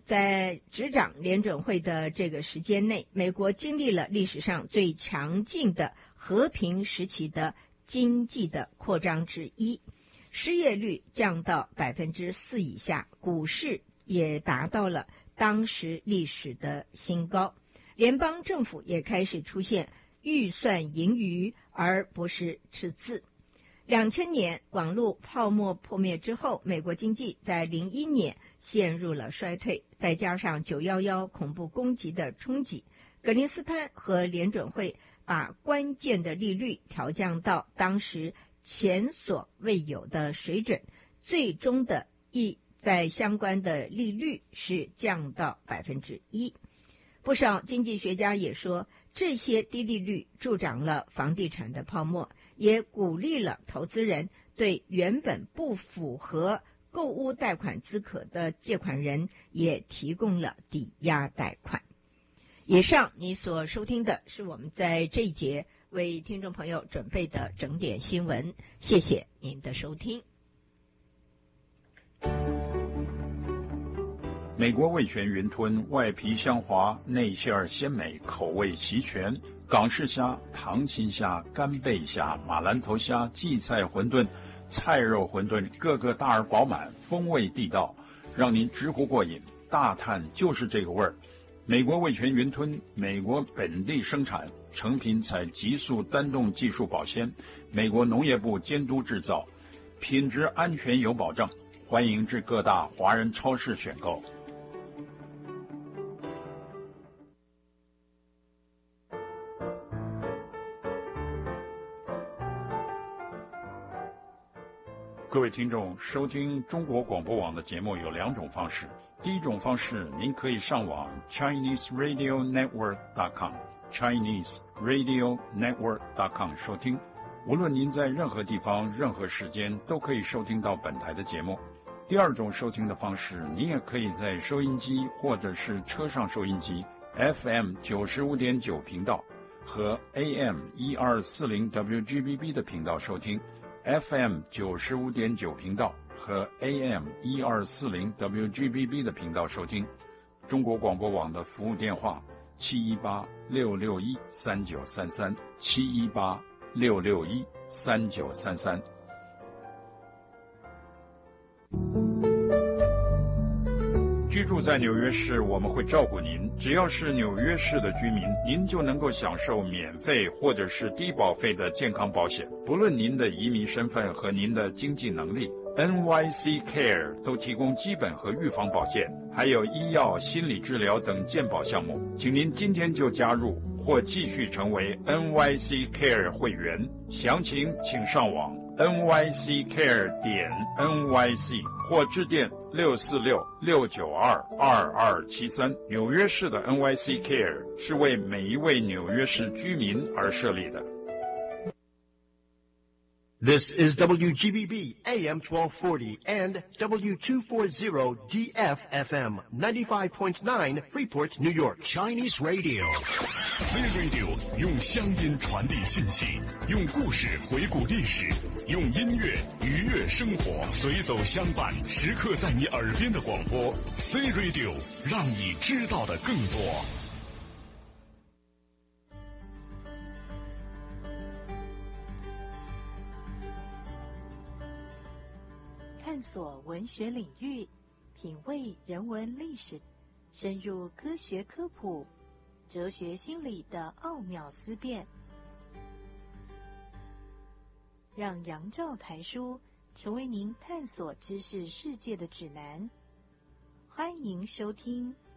在执掌联准会的这个时间内，美国经历了历史上最强劲的和平时期的经济的扩张之一，失业率降到4%以下，股市也达到了当时历史的新高，联邦政府也开始出现预算盈余而不是赤字。2000年网络泡沫破灭之后，美国经济在2001年陷入了衰退，再加上911恐怖攻击的冲击，格林斯潘和联准会把关键的利率调降到当时前所未有的水准，最终的在相关的利率是降到1%。不少经济学家也说，这些低利率助长了房地产的泡沫，也鼓励了投资人对原本不符合购屋贷款资格的借款人也提供了抵押贷款。以上你所收听的是我们在这一节为听众朋友准备的整点新闻，谢谢您的收听。 美国味全云吞，外皮香滑，内馅儿鲜美，口味齐全。港式虾、糖青虾、干贝虾、马兰头虾、荠菜馄饨、菜肉馄饨，个个大而饱满，风味地道，让您直呼过瘾。大叹就是这个味儿。美国味全云吞，美国本地生产，成品采急速单动技术保鲜，美国农业部监督制造，品质安全有保障。欢迎至各大华人超市选购。各位听众，收听中国广播网的节目有2种方式。第一种方式，您可以上网 ChineseRadioNetwork.com ChineseRadioNetwork.com 收听。无论您在任何地方、任何时间，都可以收听到本台的节目。第二种收听的方式，您也可以在收音机或者是车上收音机 FM 95.9频道和 AM 1240 WGBB 的频道收听。FM 95.9频道和 AM 1240 WGBB 的频道收听。中国广播网的服务电话718-661-3933 718-661-3933。居住在纽约市，我们会照顾您。只要是纽约市的居民，您就能够享受免费或者是低保费的健康保险。不论您的移民身份和您的经济能力， NYC Care 都提供基本和预防保健，还有医药、心理治疗等健保项目。请您今天就加入或继续成为 NYC Care 会员。详情请上网 nyccare.nyc 或致电646-692-2273。纽约市的 NYC Care 是为每一位纽约市居民而设立的。 This is WGBB AM 1240 and W240 DFFM 95.9 Freeport, New York. Chinese Radio. C Radio 用乡音传递信息，用故事回顾历史，用音乐愉悦生活，随走相伴，时刻在你耳边的广播。C Radio 让你知道的更多。 探索文学领域，品味人文历史，深入科学科普，哲学心理的奥妙思辨，让杨照谈书成为您探索知识世界的指南。欢迎收听